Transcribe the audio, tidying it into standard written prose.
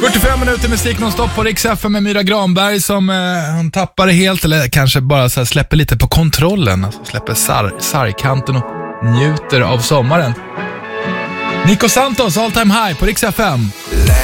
45 minuter musik nonstop på Rix FM med Myra Granberg som han tappar det helt, eller kanske bara så här släpper lite på kontrollen, alltså släpper sargkanten och njuter av sommaren. Nico Santos, All Time High på Rix FM.